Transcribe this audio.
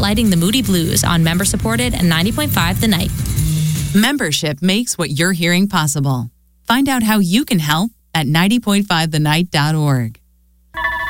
spotlighting the Moody Blues on member-supported and 90.5 The Night. Membership makes what you're hearing possible. Find out how you can help at 90.5thenight.org.